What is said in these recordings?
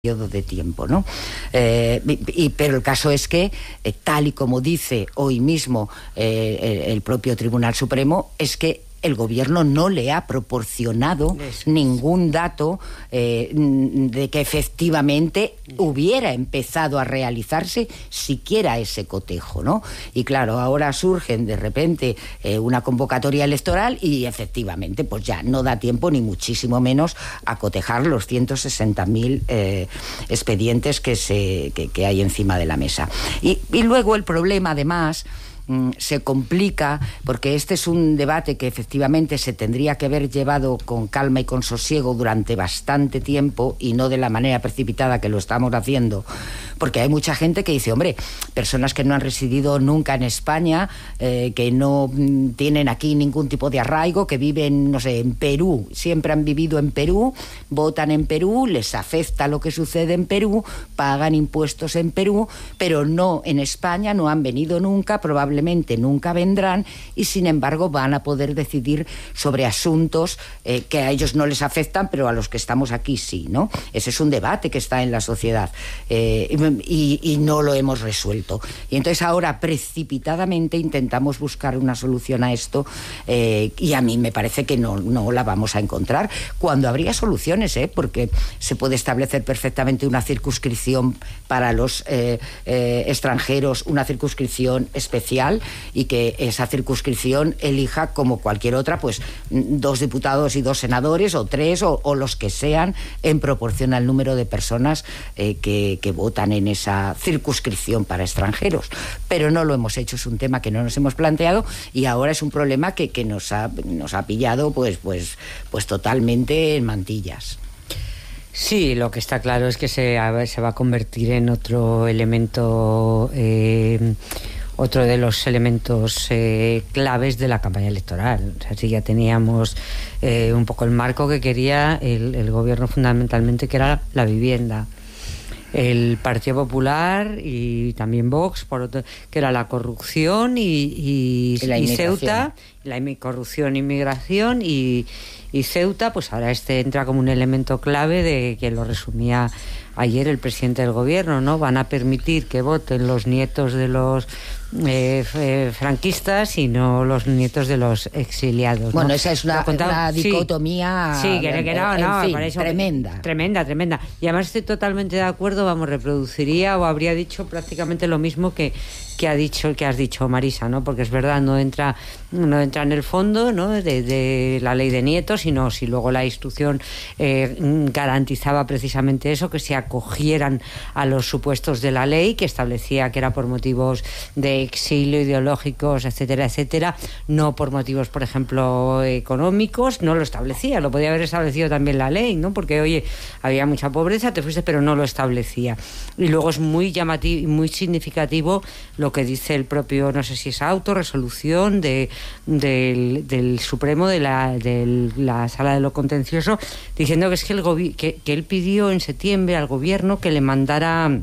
periodo de tiempo, ¿no? Pero el caso es que, tal y como dice hoy mismo el propio Tribunal Supremo, es que el gobierno no le ha proporcionado ningún dato de que efectivamente hubiera empezado a realizarse siquiera ese cotejo, ¿no? Y claro, ahora surgen de repente una convocatoria electoral y efectivamente pues ya no da tiempo ni muchísimo menos a cotejar los 160.000 expedientes que hay encima de la mesa. Y luego el problema además se complica porque este es un debate que efectivamente se tendría que haber llevado con calma y con sosiego durante bastante tiempo y no de la manera precipitada que lo estamos haciendo, porque hay mucha gente que dice, hombre, personas que no han residido nunca en España, que no tienen aquí ningún tipo de arraigo, que viven, no sé, en Perú, siempre han vivido en Perú, votan en Perú, les afecta lo que sucede en Perú, pagan impuestos en Perú, pero no en España, no han venido nunca, probablemente nunca vendrán y sin embargo van a poder decidir sobre asuntos que a ellos no les afectan, pero a los que estamos aquí sí, ¿no? Ese es un debate que está en la sociedad y no lo hemos resuelto. Y entonces ahora precipitadamente intentamos buscar una solución a esto y a mí me parece que no la vamos a encontrar, cuando habría soluciones, porque se puede establecer perfectamente una circunscripción para los extranjeros, una circunscripción especial, y que esa circunscripción elija, como cualquier otra, pues 2 diputados y 2 senadores o 3 o los que sean en proporción al número de personas que votan en esa circunscripción para extranjeros. Pero no lo hemos hecho, es un tema que no nos hemos planteado y ahora es un problema que nos ha pillado pues totalmente en mantillas. Sí, lo que está claro es que se va a convertir en otro elemento, otro de los elementos claves de la campaña electoral. O sea, si ya teníamos un poco el marco que quería el gobierno fundamentalmente, que era la vivienda. El Partido Popular y también Vox, por otro, que era la corrupción y Ceuta, la corrupción, inmigración y Ceuta, pues ahora entra como un elemento clave de que lo resumía ayer el presidente del gobierno, ¿no? Van a permitir que voten los nietos de los franquistas y no los nietos de los exiliados, ¿no? Bueno, esa es una dicotomía tremenda. Y además estoy totalmente de acuerdo, reproduciría o habría dicho prácticamente lo mismo que has dicho, Marisa, ¿no? Porque es verdad, no entra en el fondo, ¿no? de la ley de nietos, sino si luego la instrucción garantizaba precisamente eso, que se acogieran a los supuestos de la ley, que establecía que era por motivos de exilio, ideológicos, etcétera, etcétera, no por motivos, por ejemplo, económicos. No lo establecía, lo podía haber establecido también la ley, ¿no? Porque, oye, había mucha pobreza, te fuiste, pero no lo establecía. Y luego es muy llamativo y muy significativo lo que dice el propio, no sé si es autorresolución del Supremo, de la Sala de lo Contencioso, diciendo que es que él pidió en septiembre al gobierno que le mandara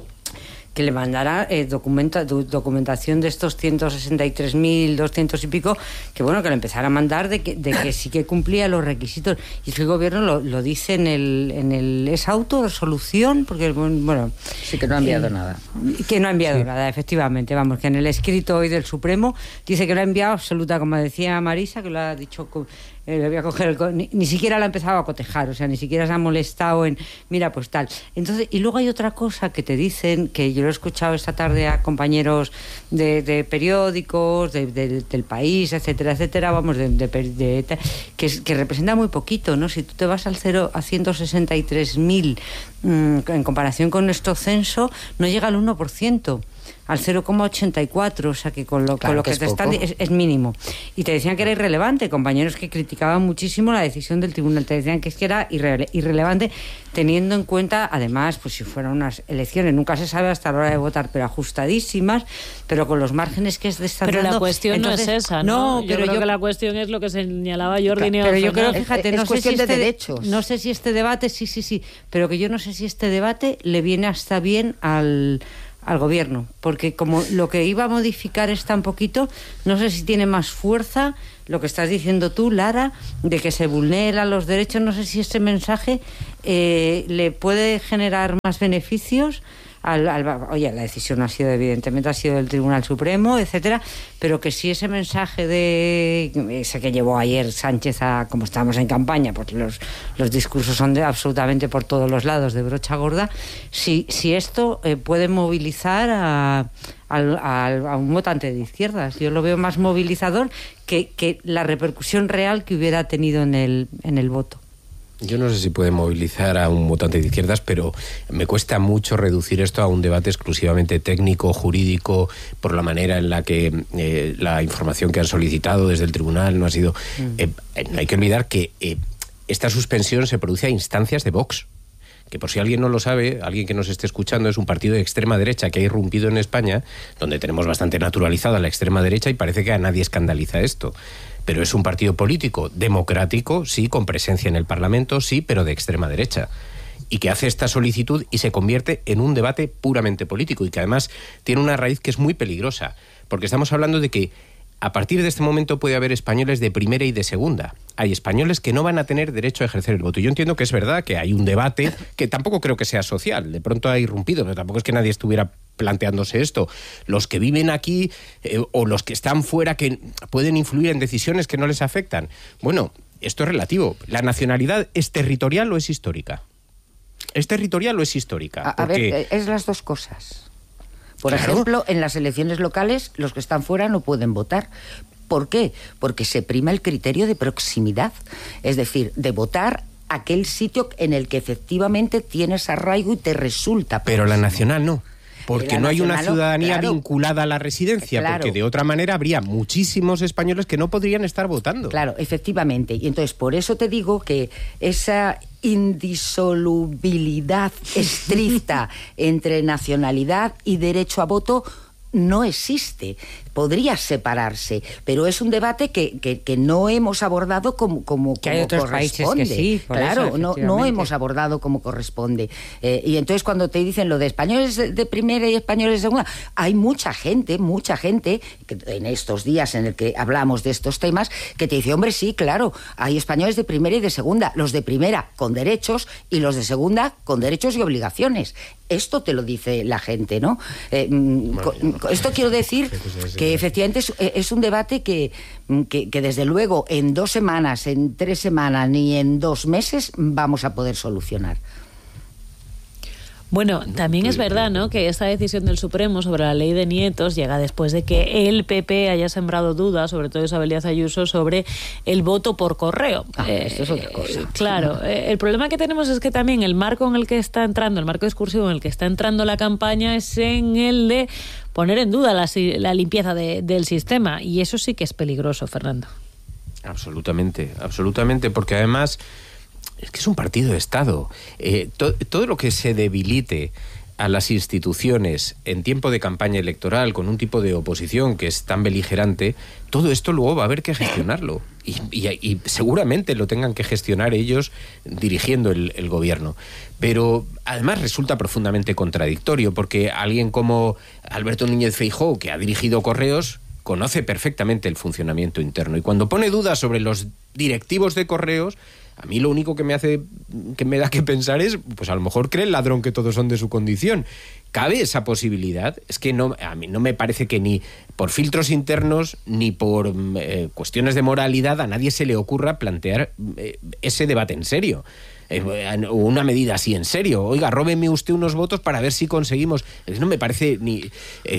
documentación de estos 163.200 y pico, que bueno, que lo empezara a mandar de que sí que cumplía los requisitos. Y es que el gobierno lo dice esa autorresolución, porque bueno, sí, que no ha enviado nada. Que no ha enviado nada, efectivamente. Vamos, que en el escrito hoy del Supremo dice que no ha enviado absoluta, como decía Marisa, que lo ha dicho. Le voy a coger ni siquiera la ha empezado a cotejar, o sea, ni siquiera se ha molestado en mira, pues tal. Entonces, y luego hay otra cosa que te dicen, que yo lo he escuchado esta tarde a compañeros de periódicos, del País, etcétera, etcétera, vamos, que representa muy poquito, ¿no? Si tú te vas a 163.000 en comparación con nuestro censo, no llega al 1%. Al 0,84, o sea que con lo que te están es mínimo. Y te decían que era irrelevante, compañeros que criticaban muchísimo la decisión del tribunal, te decían que es que era irrelevante, teniendo en cuenta, además, pues si fueran unas elecciones, nunca se sabe hasta la hora de votar, pero ajustadísimas, pero con los márgenes que están pero dando. La cuestión entonces, no es esa, ¿no? Yo creo que la cuestión es lo que señalaba Jordi. Pero yo creo, fíjate, no sé si de derechos. No sé si este debate, sí, pero que yo no sé si este debate le viene hasta bien al al gobierno, porque como lo que iba a modificar es tan poquito, no sé si tiene más fuerza lo que estás diciendo tú, Lara, de que se vulneran los derechos. No sé si ese mensaje le puede generar más beneficios oye, la decisión evidentemente ha sido del Tribunal Supremo, etcétera, pero que si ese mensaje ese que llevó ayer Sánchez como estamos en campaña, pues los discursos son absolutamente por todos los lados de brocha gorda, si esto puede movilizar a un votante de izquierdas. Yo lo veo más movilizador que la repercusión real que hubiera tenido en el voto. Yo no sé si puede movilizar a un votante de izquierdas, pero me cuesta mucho reducir esto a un debate exclusivamente técnico, jurídico, por la manera en la que la información que han solicitado desde el tribunal no ha sido... no hay que olvidar que esta suspensión se produce a instancias de Vox, que por si alguien no lo sabe, alguien que nos esté escuchando, es un partido de extrema derecha que ha irrumpido en España, donde tenemos bastante naturalizada la extrema derecha y parece que a nadie escandaliza esto. Pero es un partido político democrático, sí, con presencia en el Parlamento, sí, pero de extrema derecha. Y que hace esta solicitud y se convierte en un debate puramente político y que además tiene una raíz que es muy peligrosa. Porque estamos hablando de que a partir de este momento puede haber españoles de primera y de segunda. Hay españoles que no van a tener derecho a ejercer el voto. Yo entiendo que es verdad que hay un debate que tampoco creo que sea social. De pronto ha irrumpido, pero tampoco es que nadie estuviera planteándose esto. Los que viven aquí o los que están fuera que pueden influir en decisiones que no les afectan. Bueno, esto es relativo. ¿La nacionalidad es territorial o es histórica? ¿Es territorial o es histórica? A ver, es las dos cosas. Por ejemplo, en las elecciones locales, los que están fuera no pueden votar. ¿Por qué? Porque se prima el criterio de proximidad. Es decir, de votar aquel sitio en el que efectivamente tienes arraigo y te resulta próximo. Pero la nacional no. Porque no hay una ciudadanía vinculada a la residencia, porque de otra manera habría muchísimos españoles que no podrían estar votando. Claro, efectivamente. Y entonces, por eso te digo que esa indisolubilidad estricta entre nacionalidad y derecho a voto no existe. Podría separarse, pero es un debate que no hemos abordado como que hay otros corresponde. Países que sí, claro, eso, no hemos abordado como corresponde. Y entonces cuando te dicen lo de españoles de primera y españoles de segunda, hay mucha gente que en estos días en el que hablamos de estos temas, que te dice, hombre, sí, claro, hay españoles de primera y de segunda, los de primera con derechos y los de segunda con derechos y obligaciones. Esto te lo dice la gente, ¿no? Esto quiero decir que efectivamente es un debate que desde luego en 2 semanas, en 3 semanas ni en 2 meses vamos a poder solucionar. Bueno, también es verdad, ¿no?, que esta decisión del Supremo sobre la ley de nietos llega después de que el PP haya sembrado dudas, sobre todo Isabel Díaz Ayuso, sobre el voto por correo. Esto es otra cosa. Claro, el problema que tenemos es que también el marco en el que está entrando, el marco discursivo en el que está entrando la campaña es en el de poner en duda la limpieza del sistema, y eso sí que es peligroso, Fernando. Absolutamente, porque además es que es un partido de Estado. Todo lo que se debilite a las instituciones en tiempo de campaña electoral con un tipo de oposición que es tan beligerante, todo esto luego va a haber que gestionarlo. Y seguramente lo tengan que gestionar ellos dirigiendo el gobierno. Pero además resulta profundamente contradictorio, porque alguien como Alberto Núñez Feijóo, que ha dirigido Correos, conoce perfectamente el funcionamiento interno. Y cuando pone dudas sobre los directivos de Correos, a mí lo único que me da que pensar es, pues a lo mejor cree el ladrón que todos son de su condición. ¿Cabe esa posibilidad? Es que a mí no me parece que ni por filtros internos ni por cuestiones de moralidad a nadie se le ocurra plantear ese debate en serio. Una medida así en serio. Oiga, róbeme usted unos votos para ver si conseguimos. No me parece ni...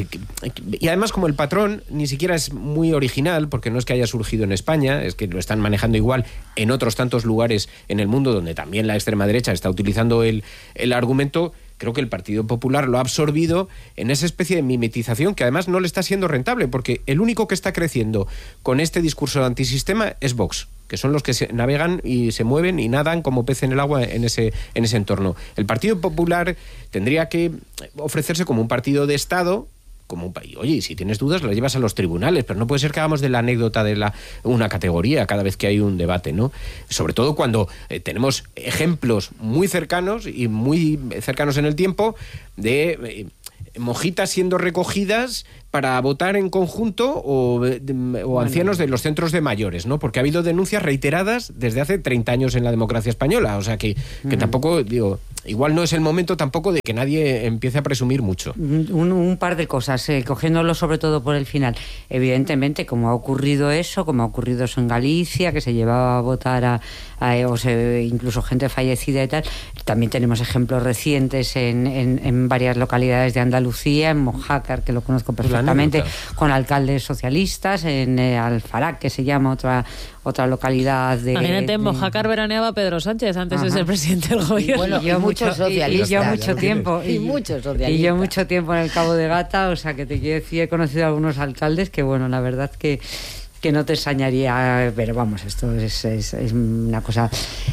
y además, como el patrón ni siquiera es muy original, porque no es que haya surgido en España, es que lo están manejando igual en otros tantos lugares en el mundo donde también la extrema derecha está utilizando el argumento. Creo que el Partido Popular lo ha absorbido en esa especie de mimetización que además no le está siendo rentable, porque el único que está creciendo con este discurso de antisistema es Vox, que son los que navegan y se mueven y nadan como pez en el agua en ese entorno. El Partido Popular tendría que ofrecerse como un partido de Estado, como un país. Oye, si tienes dudas las llevas a los tribunales, pero no puede ser que hagamos de la anécdota de una categoría cada vez que hay un debate, ¿no? Sobre todo cuando tenemos ejemplos muy cercanos y muy cercanos en el tiempo de mojitas siendo recogidas para votar en conjunto o ancianos de los centros de mayores, ¿no? Porque ha habido denuncias reiteradas desde hace 30 años en la democracia española, o sea que tampoco, digo, igual no es el momento tampoco de que nadie empiece a presumir mucho. Un par de cosas, cogiéndolo sobre todo por el final. Evidentemente, como ha ocurrido eso en Galicia, que se llevaba a votar incluso gente fallecida y tal, también tenemos ejemplos recientes en varias localidades de Andalucía, en Mojácar, que lo conozco perfectamente, con alcaldes socialistas, en Alfarac, que se llama otra localidad de... Imagínate, en Mojácar veraneaba Pedro Sánchez antes de ser presidente del gobierno. Bueno, y muchos socialistas. Y yo mucho tiempo. Y muchos socialistas. Y yo mucho tiempo en el Cabo de Gata, o sea que te quiero decir, he conocido a algunos alcaldes que, bueno, la verdad que no te extrañaría, pero vamos, esto es una cosa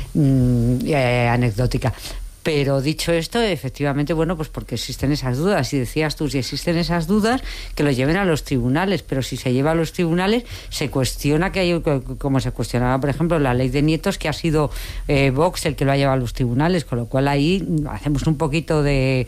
anecdótica. Pero dicho esto, efectivamente, bueno, pues porque existen esas dudas. Y decías tú, si existen esas dudas, que lo lleven a los tribunales. Pero si se lleva a los tribunales, se cuestiona como se cuestionaba, por ejemplo, la ley de nietos, que ha sido Vox el que lo ha llevado a los tribunales. Con lo cual ahí hacemos un poquito de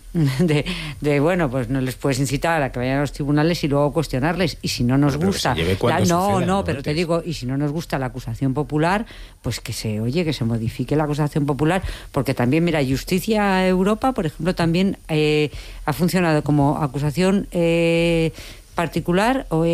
bueno, pues no les puedes incitar a que vayan a los tribunales y luego cuestionarles, y si no nos gusta pero te digo, y si no nos gusta la acusación popular, pues que se modifique la acusación popular, porque también, mira, Justicia Europa, por ejemplo, también ha funcionado como acusación particular o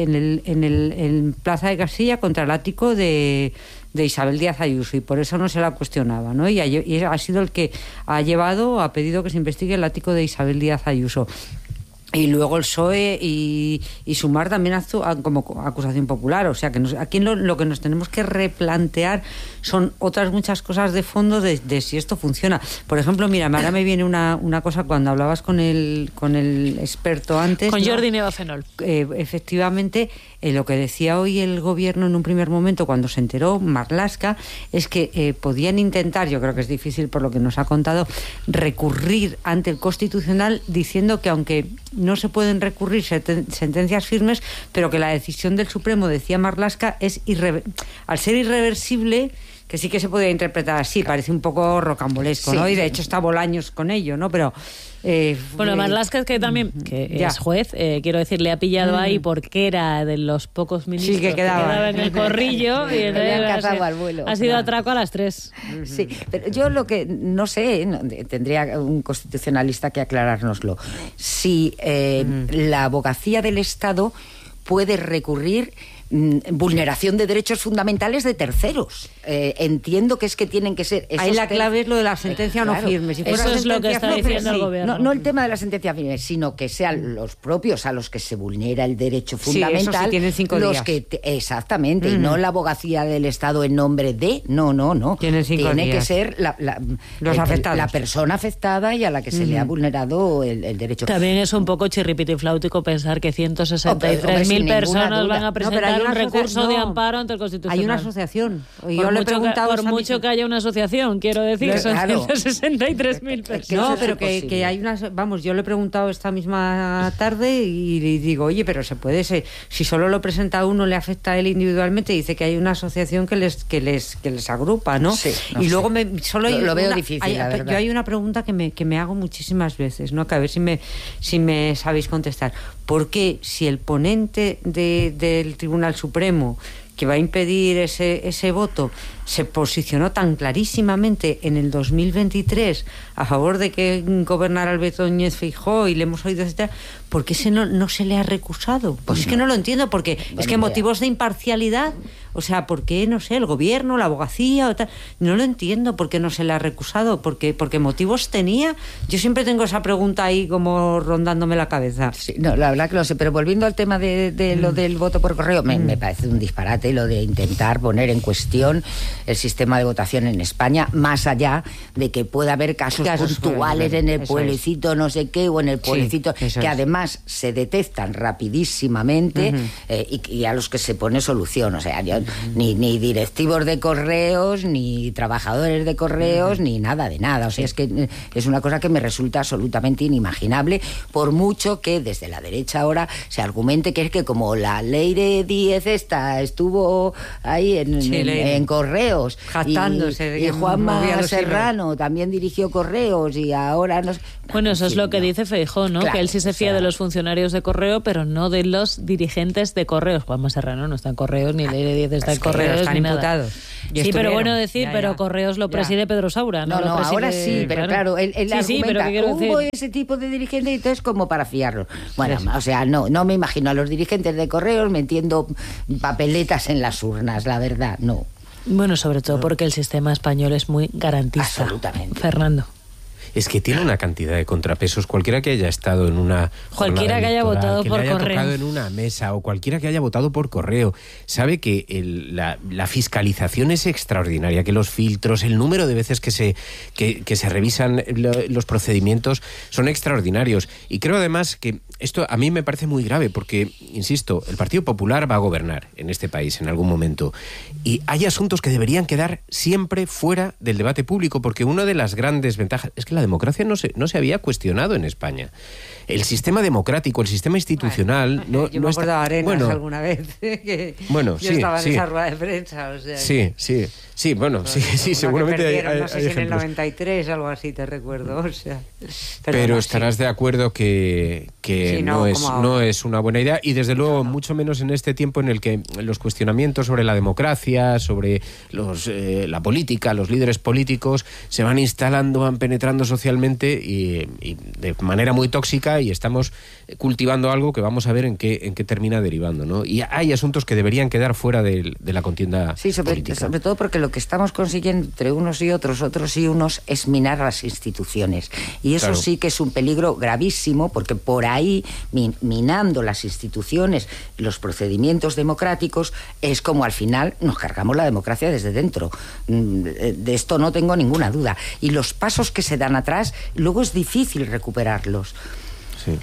en Plaza de Castilla contra el ático de Isabel Díaz Ayuso, y por eso no se la cuestionaba, ¿no? Y ha sido el que ha pedido que se investigue el ático de Isabel Díaz Ayuso. Y luego el PSOE y Sumar también actúan como acusación popular. O sea que aquí lo que nos tenemos que replantear son otras muchas cosas de fondo de si esto funciona. Por ejemplo, mira, ahora me viene una cosa cuando hablabas con el experto antes. Con Jordi Nevafenol. Efectivamente, lo que decía hoy el gobierno en un primer momento cuando se enteró, Marlaska, es que podían intentar, yo creo que es difícil por lo que nos ha contado, recurrir ante el Constitucional diciendo que aunque no se pueden recurrir sentencias firmes, pero que la decisión del Supremo, decía Marlaska, al ser irreversible, que sí que se podía interpretar así, parece un poco rocambolesco, ¿no? Y de hecho está Bolaños con ello, ¿no? Pero bueno, Marlaska es que también es juez, quiero decir, le ha pillado ahí porque era de los pocos ministros que quedaba en el corrillo y entonces ha sido atraco a las 3. Sí, pero yo lo que no sé, tendría un constitucionalista que aclarárnoslo, si la abogacía del Estado puede recurrir vulneración de derechos fundamentales de terceros. Entiendo que es que tienen que ser... Ahí la clave es lo de la sentencia no firme. Si eso es lo que está diciendo el gobierno. No el tema de la sentencia firme, sino que sean los propios a los que se vulnera el derecho fundamental. Eso sí, tienen 5 días. Exactamente, y no la abogacía del Estado en nombre de... No. Tienen 5 días. Tiene que ser los afectados. La persona afectada y a la que se le ha vulnerado el derecho. También es un poco chirripitiFláutico pensar que 163.000 personas van a presentar un recurso de amparo ante el Constitucional. Hay una asociación. Por mucho que haya una asociación, quiero decir, son 163.000 personas. No, pero que hay una... Vamos, yo le he preguntado esta misma tarde y digo, oye, pero se puede... Si solo lo presenta uno, le afecta a él individualmente, dice que hay una asociación que les agrupa, ¿no? Sí, y luego lo veo difícil, la verdad. Yo hay una pregunta que me hago muchísimas veces, ¿no? Que a ver si me sabéis contestar. ¿Por qué si el ponente del Tribunal Supremo que va a impedir ese voto se posicionó tan clarísimamente en el 2023 a favor de que gobernara Alberto Núñez Feijóo y le hemos oído, etcétera, ¿por qué no se le ha recusado? Pues es que no lo entiendo, porque es que motivos de imparcialidad, o sea, ¿por qué, no sé, el gobierno, la abogacía o tal? No lo entiendo, ¿por qué no se le ha recusado? Porque motivos tenía. Yo siempre tengo esa pregunta ahí como rondándome la cabeza. Sí, no, la verdad que lo sé, pero volviendo al tema de lo del voto por correo, me parece un disparate lo de intentar poner en cuestión el sistema de votación en España, más allá de que pueda haber casos puntuales en el pueblecito no sé qué, o en el pueblecito que además se detectan rapidísimamente y a los que se pone solución. O sea, ni directivos de correos, ni trabajadores de correos, ni nada de nada. O sea, es que es una cosa que me resulta absolutamente inimaginable, por mucho que desde la derecha ahora se argumente que es que como la ley de 10 estuvo ahí en correos, Correos. Jactándose. Y Juanma Serrano también dirigió Correos y ahora no... Bueno, eso es lo que dice Feijóo, ¿no? Claro, que él sí se fía de los funcionarios de Correo, pero no de los dirigentes de Correos. Juanma Serrano no está en Correos, ni Ley de 10 está en Correos, están ni nada. imputados. Sí, pero bueno decir, pero Correos lo preside Pedro Saura. No, lo preside, ahora sí, pero claro, él argumenta, pero hubo decir... ese tipo de dirigentes y entonces como para fiarlo. Bueno, o sea, no me imagino a los dirigentes de Correos metiendo papeletas en las urnas, la verdad, no. Bueno, sobre todo porque el sistema español es muy garantista. Absolutamente. Fernando. Es que tiene una cantidad de contrapesos. Cualquiera que haya estado en una cualquiera que haya votado que por le haya correo, tocado en una mesa, o cualquiera que haya votado por correo, sabe que la fiscalización es extraordinaria, que los filtros, el número de veces que se revisan los procedimientos son extraordinarios. Y creo además que esto a mí me parece muy grave porque, insisto, el Partido Popular va a gobernar en este país en algún momento y hay asuntos que deberían quedar siempre fuera del debate público, porque una de las grandes ventajas es que la democracia no se había cuestionado en España. El sistema democrático, el sistema institucional... Bueno, yo me acuerdo de Arenas alguna vez, que bueno, yo estaba en esa rueda de prensa. O sea, sí, bueno, sí, seguramente perdieron, no sé hay si en el ejemplos. 93, algo así, te recuerdo. O sea, pero estarás de acuerdo que sí, no es una buena idea, y desde luego mucho menos en este tiempo en el que los cuestionamientos sobre la democracia, sobre la política, los líderes políticos se van instalando, van penetrando socialmente y de manera muy tóxica, y estamos cultivando algo que vamos a ver en qué termina derivando, ¿no? Y hay asuntos que deberían quedar fuera de la contienda política. Sobre todo porque lo que estamos consiguiendo entre unos y otros y unos, es minar las instituciones. Y eso sí que es un peligro gravísimo, porque por ahí, minando las instituciones, los procedimientos democráticos, es como al final nos cargamos la democracia desde dentro. De esto no tengo ninguna duda. Y los pasos que se dan atrás, luego es difícil recuperarlos. Sí.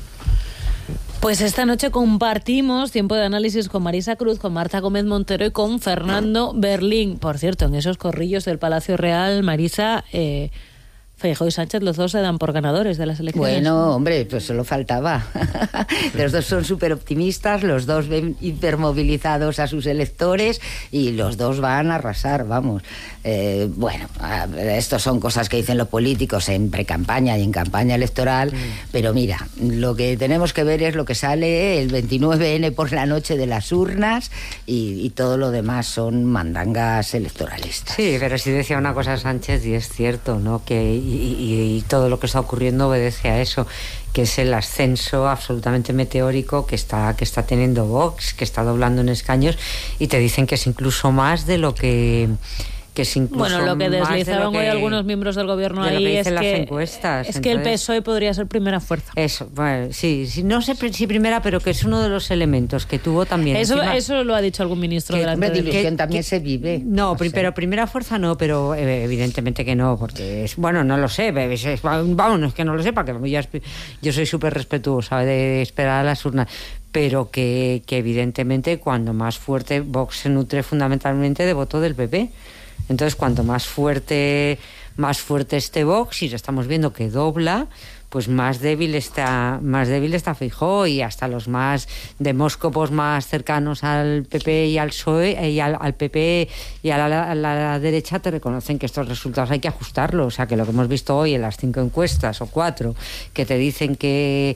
Pues esta noche compartimos tiempo de análisis con Marisa Cruz, con Marta Gómez Montero y con Fernando Berlín. Por cierto, en esos corrillos del Palacio Real, Marisa, Feijóo y Sánchez, los dos se dan por ganadores de las elecciones. Bueno, hombre, pues solo faltaba. Los dos son súper optimistas, los dos ven hipermovilizados a sus electores y los dos van a arrasar, vamos. Bueno, esto son cosas que dicen los políticos en precampaña y en campaña electoral, pero mira, lo que tenemos que ver es lo que sale el 29N por la noche de las urnas y todo lo demás son mandangas electoralistas. Sí, pero sí decía una cosa Sánchez y es cierto, ¿no? Que y todo lo que está ocurriendo obedece a eso, que es el ascenso absolutamente meteórico que está teniendo Vox, que está doblando en escaños, y te dicen que es incluso más de lo que es incluso bueno, lo que deslizaban de hoy algunos miembros del gobierno ahí que es las que encuestas. Es que el PSOE podría ser primera fuerza. Eso, bueno, sí, no sé si primera, pero que es uno de los elementos que tuvo también. Eso lo ha dicho algún ministro delante de ilusión también se vive. No, pero primera fuerza no, pero evidentemente que no, porque bueno, no lo sé, vámonos, que no lo sepa, que yo soy súper respetuosa de esperar a las urnas, pero que evidentemente cuando más fuerte Vox se nutre fundamentalmente de voto del PP. Entonces, cuanto más fuerte esté Vox, y estamos viendo que dobla, pues más débil está Feijóo, y hasta los más demóscopos más cercanos al PP y al PSOE y al PP y a la derecha te reconocen que estos resultados hay que ajustarlos. O sea, que lo que hemos visto hoy en las 5 encuestas o 4 que te dicen que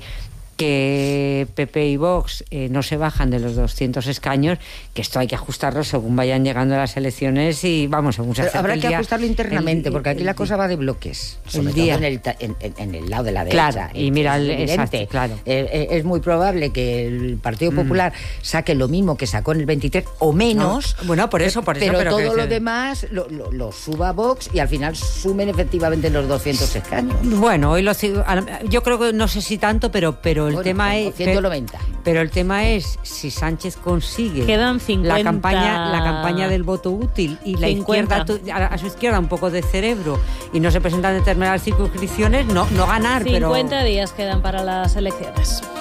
PP y Vox no se bajan de los 200 escaños, que esto hay que ajustarlo según vayan llegando las elecciones y vamos, según se acerque habrá el que día, ajustarlo internamente, porque aquí la cosa va de bloques, sobre todo en el lado de la derecha. Claro, y mira, exacto, claro. Es muy probable que el Partido Popular saque lo mismo que sacó en el 23 o menos. No, bueno, por eso, pero todo lo demás lo suba Vox y al final sumen efectivamente los 200 escaños. Bueno, hoy yo creo que no sé si tanto, pero el tema es 190. Pero el tema es si Sánchez consigue quedan 50, la campaña del voto útil y la 50. izquierda a su izquierda un poco de cerebro y no se presentan determinadas circunscripciones, no ganar, 50 días quedan para las elecciones.